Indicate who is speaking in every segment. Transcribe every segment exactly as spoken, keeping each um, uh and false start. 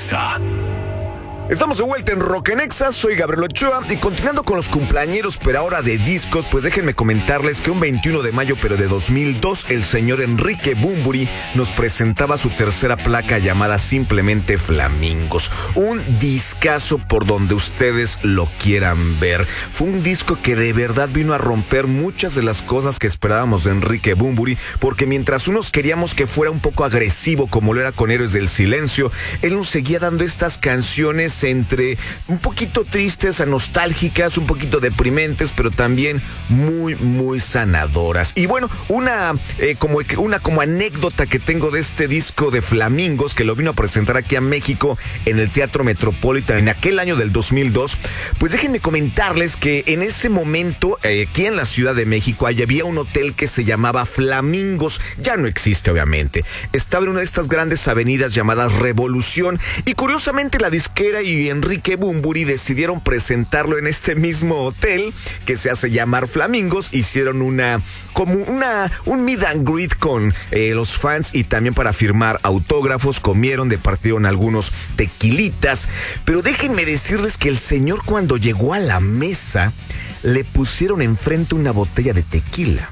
Speaker 1: Nexa.
Speaker 2: Estamos de vuelta en Rock en Exa, soy Gabriel Ochoa y continuando con los cumpleañeros, pero ahora de discos, pues déjenme comentarles que un veintiuno de mayo, pero de dos mil dos, el señor Enrique Bunbury nos presentaba su tercera placa llamada simplemente Flamingos. Un discazo por donde ustedes lo quieran ver. Fue un disco que de verdad vino a romper muchas de las cosas que esperábamos de Enrique Bunbury, porque mientras unos queríamos que fuera un poco agresivo como lo era con Héroes del Silencio, él nos seguía dando estas canciones entre un poquito tristes a nostálgicas, un poquito deprimentes, pero también muy, muy sanadoras. Y bueno, una, eh, como, una como anécdota que tengo de este disco de Flamingos, que lo vino a presentar aquí a México en el Teatro Metropolitan en aquel año del dos mil dos, pues déjenme comentarles que en ese momento, eh, aquí en la Ciudad de México, ahí había un hotel que se llamaba Flamingos, ya no existe obviamente, estaba en una de estas grandes avenidas llamadas Revolución, y curiosamente la disquera y Enrique Bunbury decidieron presentarlo en este mismo hotel que se hace llamar Flamingos. Hicieron una como una un meet and greet con eh, los fans y también para firmar autógrafos. Comieron, departieron algunos tequilitas, pero déjenme decirles que el señor, cuando llegó a la mesa, le pusieron enfrente una botella de tequila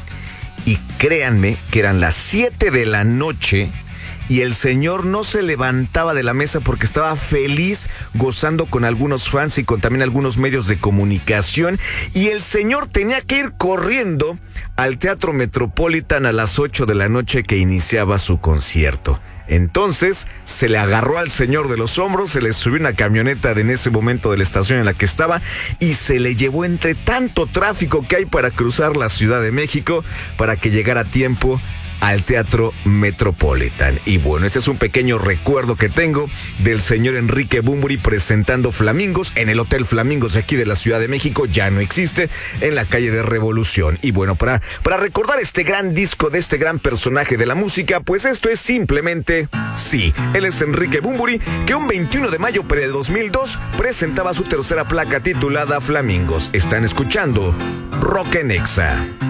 Speaker 2: y créanme que eran las siete de la noche y el señor no se levantaba de la mesa porque estaba feliz gozando con algunos fans y con también algunos medios de comunicación. Y el señor tenía que ir corriendo al Teatro Metropolitan a las ocho de la noche que iniciaba su concierto. Entonces se le agarró al señor de los hombros, se le subió una camioneta de en ese momento de la estación en la que estaba y se le llevó entre tanto tráfico que hay para cruzar la Ciudad de México para que llegara a tiempo al Teatro Metropolitan. Y bueno, este es un pequeño recuerdo que tengo del señor Enrique Bunbury presentando Flamingos en el Hotel Flamingos de aquí de la Ciudad de México. Ya no existe, en la calle de Revolución. Y bueno, para, para recordar este gran disco de este gran personaje de la música, pues esto es simplemente sí. Él es Enrique Bunbury, que un veintiuno de mayo de dos mil dos presentaba su tercera placa titulada Flamingos. Están escuchando Rock en Exa.